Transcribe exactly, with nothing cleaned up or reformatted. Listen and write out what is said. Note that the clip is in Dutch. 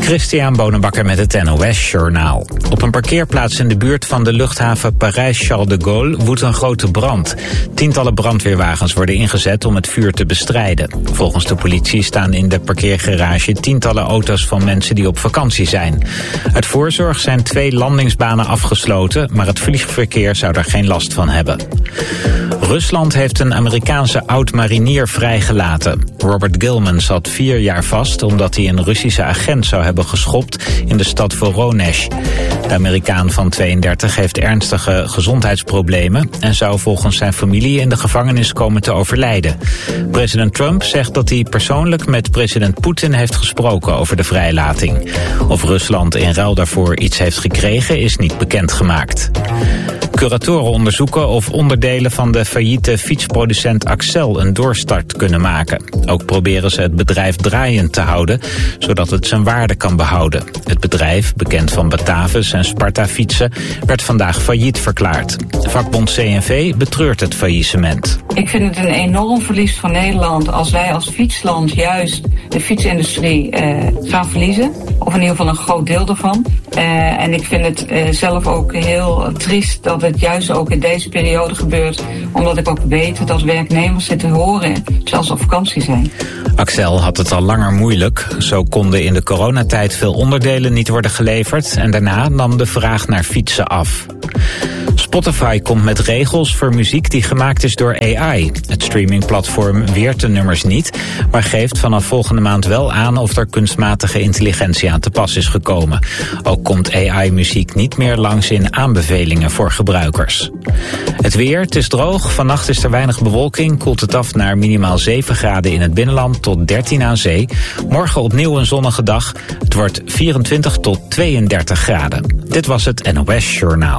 Christian Bonenbakker met het N O S-journaal. Op een parkeerplaats in de buurt van de luchthaven Parijs-Charles de Gaulle woedt een grote brand. Tientallen brandweerwagens worden ingezet om het vuur te bestrijden. Volgens de politie staan in de parkeergarage tientallen auto's van mensen die op vakantie zijn. Uit voorzorg zijn twee landingsbanen afgesloten, maar het vliegverkeer zou er geen last van hebben. Rusland heeft een Amerikaanse oud-marinier vrijgelaten. Robert Gilman zat vier jaar vast omdat hij een Russische agent zou hebben geschopt in de stad Voronezh. De Amerikaan van tweeëndertig heeft ernstige gezondheidsproblemen en zou volgens zijn familie in de gevangenis komen te overlijden. President Trump zegt dat hij persoonlijk met president Poetin heeft gesproken over de vrijlating. Of Rusland in ruil daarvoor iets heeft gekregen is niet bekendgemaakt. Curatoren onderzoeken of onderdelen van de failliete fietsproducent Accel een doorstart kunnen maken. Ook proberen ze het bedrijf draaiend te houden, zodat het zijn waarde kan behouden. Het bedrijf, bekend van Batavus en Sparta-fietsen, werd vandaag failliet verklaard. Vakbond C N V betreurt het faillissement. Ik vind het een enorm verlies voor Nederland als wij als fietsland juist de fietsindustrie eh, gaan verliezen. Of in ieder geval een groot deel daarvan. Uh, en ik vind het uh, zelf ook heel triest dat het juist ook in deze periode gebeurt. Omdat ik ook weet dat werknemers zitten horen, zelfs op vakantie zijn. Accel had het al langer moeilijk. Zo konden in de coronatijd veel onderdelen niet worden geleverd en daarna nam de vraag naar fietsen af. Spotify komt met regels voor muziek die gemaakt is door A I. Het streamingplatform weert de nummers niet, maar geeft vanaf volgende maand wel aan of er kunstmatige intelligentie aan te pas is gekomen. Ook komt A I-muziek niet meer langs in aanbevelingen voor gebruikers. Het weer, het is droog, vannacht is er weinig bewolking, koelt het af naar minimaal zeven graden in het binnenland tot dertien aan zee. Morgen opnieuw een zonnige dag, het wordt vierentwintig tot tweeëndertig graden. Dit was het N O S Journaal.